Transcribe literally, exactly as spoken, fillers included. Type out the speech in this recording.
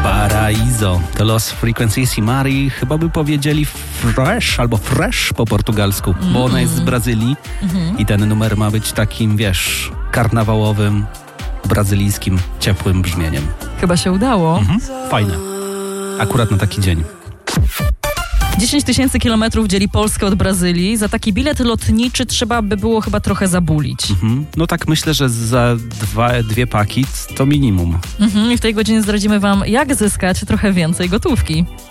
Paraíso to Los Frequencies Mari, chyba by powiedzieli fresh albo fresh po portugalsku, mm-hmm. bo ona jest z Brazylii mm-hmm. i ten numer ma być takim, wiesz, karnawałowym, brazylijskim, ciepłym brzmieniem. Chyba się udało. Mhm. Fajne. Akurat na taki dzień. dziesięć tysięcy kilometrów dzieli Polskę od Brazylii. Za taki bilet lotniczy trzeba by było chyba trochę zabulić. Mhm. No tak myślę, że za dwa, dwie paki to minimum. Mhm. I w tej godzinie zdradzimy wam, jak zyskać trochę więcej gotówki.